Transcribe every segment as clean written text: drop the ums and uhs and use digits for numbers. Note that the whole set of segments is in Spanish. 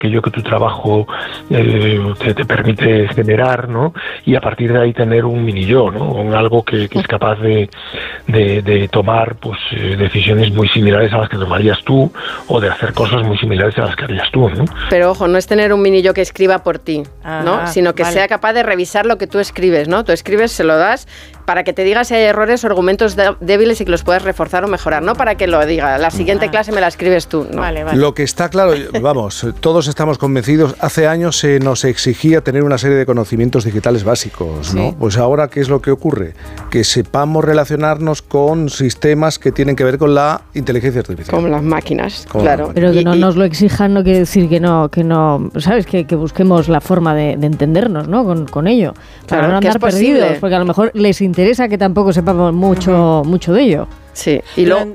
aquello que tu trabajo te permite generar, ¿no? Y a partir de ahí tener un mini yo, ¿no? Un algo que es capaz de tomar pues decisiones muy similares a las que tomarías tú, o de hacer cosas muy similares a las que harías tú, ¿no? Pero ojo, no es tener un mini yo que escriba por ti, ¿no? Sino que sea capaz de revisar lo que tú escribes, ¿no? Tú escribes, se lo das para que te diga si hay errores o argumentos débiles y que los puedas reforzar o mejorar, no para que lo diga. La siguiente clase me la escribes tú, ¿no? Vale. Lo que está claro, vamos, todos estamos convencidos, hace años se nos exigía tener una serie de conocimientos digitales básicos, ¿no? Sí. Pues ahora, ¿qué es lo que ocurre? Que sepamos relacionarnos con sistemas que tienen que ver con la inteligencia artificial. Con las máquinas, claro. Pero que no nos lo exijan no quiere decir que no, ¿sabes? Que busquemos la forma de entendernos, ¿no? Con ello. Para no andar perdidos, porque a lo mejor les interesa que tampoco sepamos mucho de ello. Sí, y luego...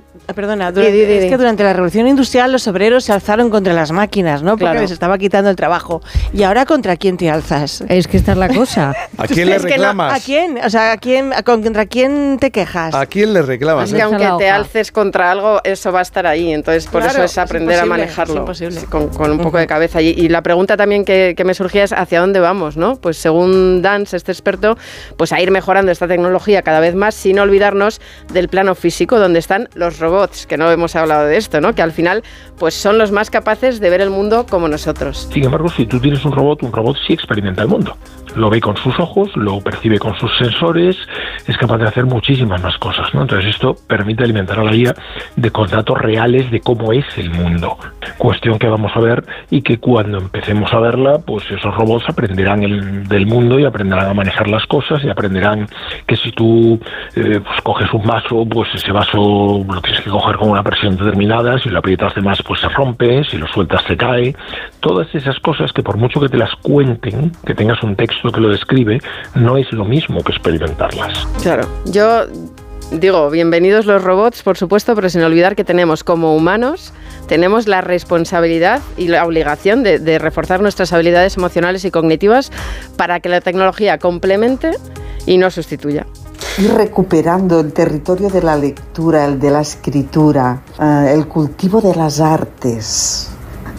Es que durante la Revolución Industrial los obreros se alzaron contra las máquinas, ¿no? Porque les estaba quitando el trabajo. ¿Y ahora contra quién te alzas? Es que esta es la cosa. ¿A quién le reclamas? ¿A quién? O sea, ¿contra quién te quejas? ¿A quién le reclamas? Es que aunque te alces contra algo, eso va a estar ahí. Entonces, por eso es aprender a manejarlo con un poco de cabeza. Y la pregunta también que me surgía es ¿hacia dónde vamos, no? Pues según Dance, este experto, pues a ir mejorando esta tecnología cada vez más, sin olvidarnos del plano físico, donde están los robots, que no hemos hablado de esto, ¿no? Que al final pues son los más capaces de ver el mundo como nosotros. Sin embargo, si tú tienes un robot sí experimenta el mundo. Lo ve con sus ojos, lo percibe con sus sensores, es capaz de hacer muchísimas más cosas, ¿no? Entonces esto permite alimentar a la IA con datos reales de cómo es el mundo. Cuestión que vamos a ver y que cuando empecemos a verla, pues esos robots aprenderán del mundo y aprenderán a manejar las cosas y aprenderán que si tú pues coges un vaso, pues ese vaso lo tienes que coger con una presión determinada, si lo aprietas de más pues se rompe, si lo sueltas se cae. Todas esas cosas que por mucho que te las cuenten, que tengas un texto que lo describe, no es lo mismo que experimentarlas. Claro, yo digo, bienvenidos los robots, por supuesto, pero sin olvidar que tenemos como humanos, tenemos la responsabilidad y la obligación de reforzar nuestras habilidades emocionales y cognitivas para que la tecnología complemente y no sustituya. Ir recuperando el territorio de la lectura, el de la escritura, el cultivo de las artes,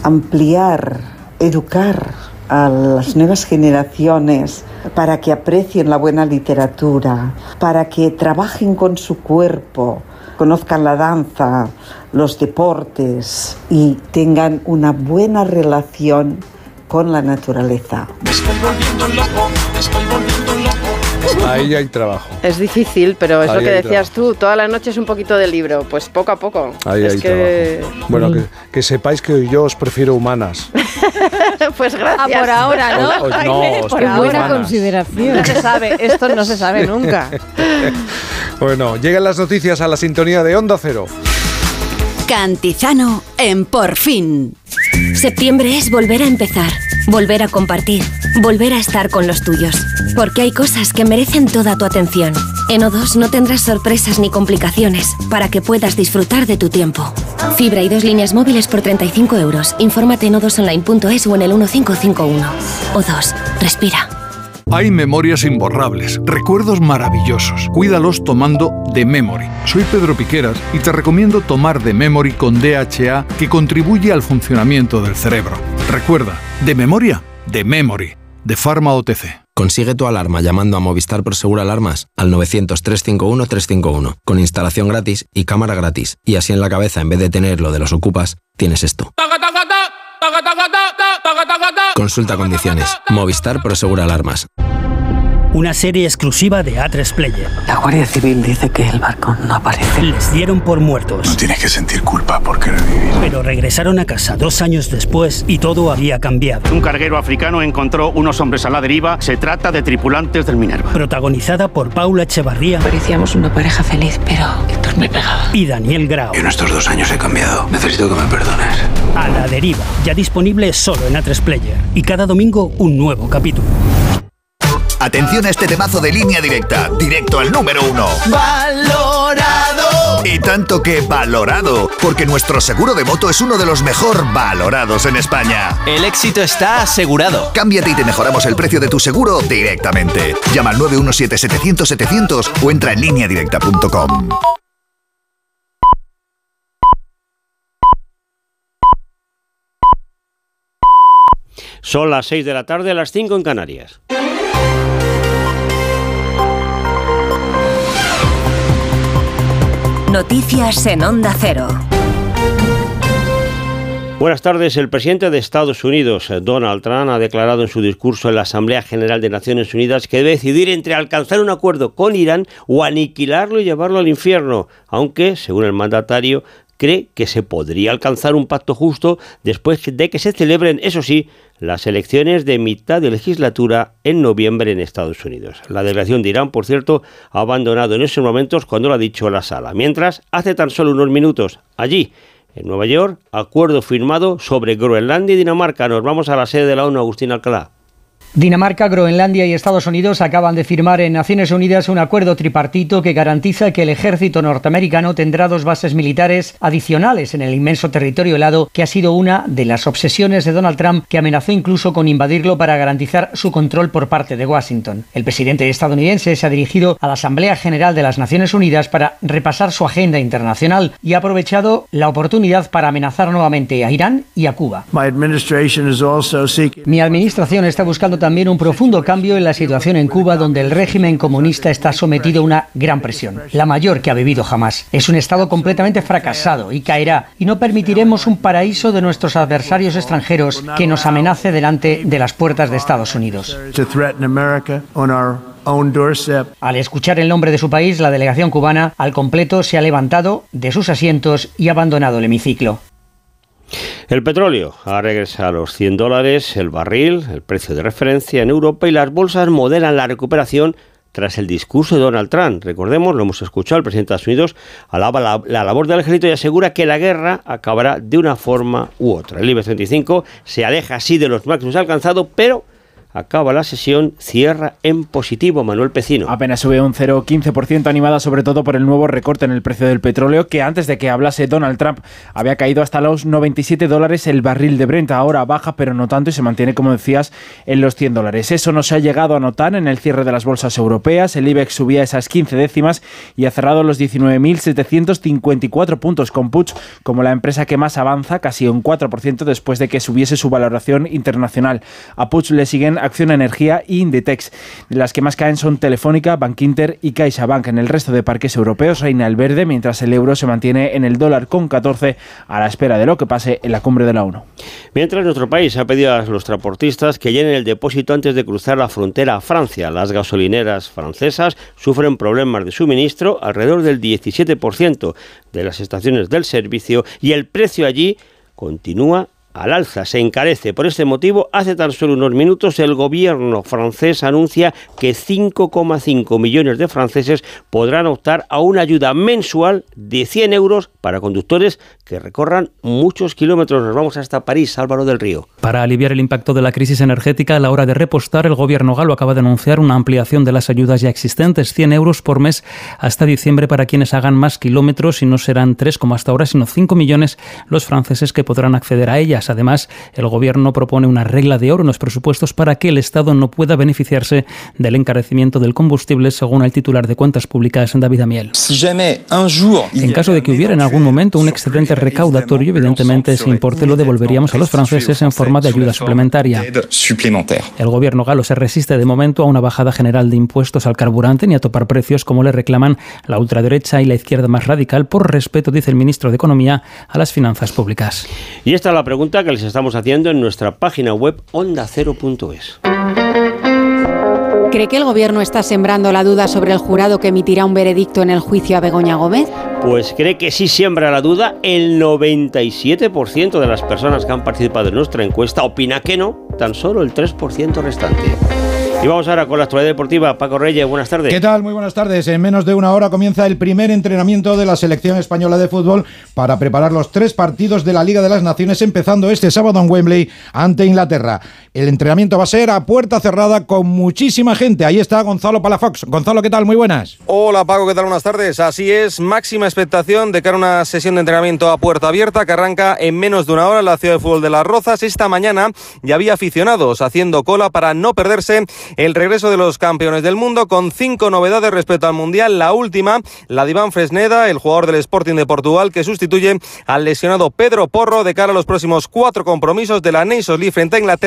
ampliar, educar a las nuevas generaciones para que aprecien la buena literatura, para que trabajen con su cuerpo, conozcan la danza, los deportes y tengan una buena relación con la naturaleza. Me estoy volviendo loco, me estoy volviendo loco. Ahí hay trabajo. Es difícil, pero es ahí lo que decías trabajo. tú, toda la noche es un poquito de libro, pues poco a poco. Ahí hay trabajo. Bueno, que sepáis que yo os prefiero humanas. Pues gracias. Por ahora, ¿no? No, por Qué buena ahora. consideración. No se sabe, esto no se sabe nunca. Bueno, llegan las noticias a la sintonía de Onda Cero. Cantizano en Por Fin. Septiembre es volver a empezar, volver a compartir, volver a estar con los tuyos. Porque hay cosas que merecen toda tu atención. En O2 no tendrás sorpresas ni complicaciones para que puedas disfrutar de tu tiempo. Fibra y 2 líneas móviles por 35 €. Infórmate en o2online.es o en el 1551. O2. Respira. Hay memorias imborrables, recuerdos maravillosos. Cuídalos tomando The Memory. Soy Pedro Piqueras y te recomiendo tomar The Memory con DHA, que contribuye al funcionamiento del cerebro. Recuerda, de memoria, The Memory, de Pharma OTC. Consigue tu alarma llamando a Movistar Prosegur Alarmas al 900-351-351, con instalación gratis y cámara gratis. Y así en la cabeza, en vez de tener lo de los ocupas, tienes esto. Consulta condiciones. Movistar Prosegur Alarmas. Una serie exclusiva de A3 Player. La Guardia Civil dice que el barco no aparece. Les dieron por muertos. No tienes que sentir culpa por querer vivir. Pero regresaron a casa 2 años después y todo había cambiado. Un carguero africano encontró unos hombres a la deriva. Se trata de tripulantes del Minerva. Protagonizada por Paula Echevarría. Parecíamos una pareja feliz, pero Héctor me pegaba. Y Daniel Grau. En estos 2 años he cambiado. Necesito que me perdones. A la deriva. Ya disponible solo en A3 Player. Y cada domingo un nuevo capítulo. Atención a este temazo de Línea Directa, directo al número 1. ¡Valorado! Y tanto que valorado, porque nuestro seguro de moto es uno de los mejor valorados en España. El éxito está asegurado. Cámbiate y te mejoramos el precio de tu seguro directamente. Llama al 917-700-700 o entra en lineadirecta.com. Son las 6 de la tarde, las 5 en Canarias. Noticias en Onda Cero. Buenas tardes. El presidente de Estados Unidos, Donald Trump, ha declarado en su discurso en la Asamblea General de Naciones Unidas que debe decidir entre alcanzar un acuerdo con Irán o aniquilarlo y llevarlo al infierno, aunque, según el mandatario, cree que se podría alcanzar un pacto justo después de que se celebren, eso sí, las elecciones de mitad de legislatura en noviembre en Estados Unidos. La delegación de Irán, por cierto, ha abandonado en esos momentos cuando lo ha dicho la sala. Mientras, hace tan solo unos minutos, allí, en Nueva York, acuerdo firmado sobre Groenlandia y Dinamarca. Nos vamos a la sede de la ONU, Agustín Alcalá. Dinamarca, Groenlandia y Estados Unidos acaban de firmar en Naciones Unidas un acuerdo tripartito que garantiza que el ejército norteamericano tendrá 2 bases militares adicionales en el inmenso territorio helado, que ha sido una de las obsesiones de Donald Trump, que amenazó incluso con invadirlo para garantizar su control por parte de Washington. El presidente estadounidense se ha dirigido a la Asamblea General de las Naciones Unidas para repasar su agenda internacional y ha aprovechado la oportunidad para amenazar nuevamente a Irán y a Cuba. Mi administración está buscando también un profundo cambio en la situación en Cuba, donde el régimen comunista está sometido a una gran presión, la mayor que ha vivido jamás. Es un Estado completamente fracasado y caerá, y no permitiremos un paraíso de nuestros adversarios extranjeros que nos amenace delante de las puertas de Estados Unidos. Al escuchar el nombre de su país, la delegación cubana al completo se ha levantado de sus asientos y ha abandonado el hemiciclo. El petróleo ha regresado a los $100 el barril, el precio de referencia en Europa, y las bolsas moderan la recuperación tras el discurso de Donald Trump. Recordemos, lo hemos escuchado, el presidente de Estados Unidos alaba la labor del ejército y asegura que la guerra acabará de una forma u otra. El IBEX 35 se aleja así de los máximos alcanzados, pero acaba la sesión, cierra en positivo. Manuel Pecino. Apenas sube un 0,15%, animada sobre todo por el nuevo recorte en el precio del petróleo, que antes de que hablase Donald Trump había caído hasta los $97 el barril de Brent. Ahora baja, pero no tanto, y se mantiene, como decías, en los $100. Eso no se ha llegado a notar en el cierre de las bolsas europeas. El IBEX subía esas 15 décimas y ha cerrado los 19.754 puntos, con Puig como la empresa que más avanza, casi un 4% después de que subiese su valoración internacional. A Puig le siguen Acciona Energía y Inditex. Las que más caen son Telefónica, Bankinter y CaixaBank. En el resto de parques europeos reina el verde, mientras el euro se mantiene en el $1,14 a la espera de lo que pase en la cumbre de la ONU. Mientras, nuestro país ha pedido a los transportistas que llenen el depósito antes de cruzar la frontera a Francia. Las gasolineras francesas sufren problemas de suministro, alrededor del 17% de las estaciones del servicio, y el precio allí continúa al alza, se encarece. Por este motivo, hace tan solo unos minutos el gobierno francés anuncia que 5,5 millones de franceses podrán optar a una ayuda mensual de 100 euros para conductores que recorran muchos kilómetros. Nos vamos hasta París, Álvaro del Río. Para aliviar el impacto de la crisis energética a la hora de repostar, el gobierno galo acaba de anunciar una ampliación de las ayudas ya existentes, 100 euros por mes hasta diciembre para quienes hagan más kilómetros, y no serán 3 como hasta ahora, sino 5 millones los franceses que podrán acceder a ellas. Además, el gobierno propone una regla de oro en los presupuestos para que el Estado no pueda beneficiarse del encarecimiento del combustible, según el titular de Cuentas Públicas, David Amiel. En caso de que hubiera en algún momento un excedente recaudatorio, evidentemente ese importe lo devolveríamos a los franceses en forma de ayuda suplementaria. El gobierno galo se resiste de momento a una bajada general de impuestos al carburante ni a topar precios como le reclaman la ultraderecha y la izquierda más radical, por respeto, dice el ministro de Economía, a las finanzas públicas. Y esta es la pregunta que les estamos haciendo en nuestra página web ondacero.es. ¿Cree que el gobierno está sembrando la duda sobre el jurado que emitirá un veredicto en el juicio a Begoña Gómez? Pues cree que sí siembra la duda. El 97% de las personas que han participado en nuestra encuesta opina que no, tan solo el 3% restante. Y vamos ahora con la actualidad deportiva. Paco Reyes, buenas tardes. ¿Qué tal? Muy buenas tardes. En menos de una hora comienza el primer entrenamiento de la selección española de fútbol para preparar los 3 partidos de la Liga de las Naciones, empezando este sábado en Wembley ante Inglaterra. El entrenamiento va a ser a puerta cerrada con muchísima gente. Ahí está Gonzalo Palafox. Gonzalo, ¿qué tal? Muy buenas. Hola Paco, ¿qué tal? Buenas tardes. Así es, máxima expectación de cara a una sesión de entrenamiento a puerta abierta que arranca en menos de una hora en la ciudad de fútbol de Las Rozas. Esta mañana ya había aficionados haciendo cola para no perderse el regreso de los campeones del mundo, con 5 novedades respecto al Mundial. La última, la de Iván Fresneda, el jugador del Sporting de Portugal, que sustituye al lesionado Pedro Porro de cara a los próximos 4 compromisos de la Nations League frente a Inglaterra